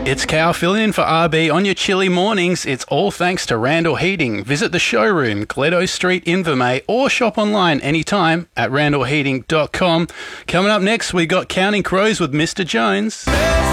It's Cal filling in for RB on your chilly mornings. It's all thanks to Randall Heating. Visit the showroom, Gledo Street, Invermay, or shop online anytime at randallheating.com. Coming up next, we got Counting Crows with Mr. Jones.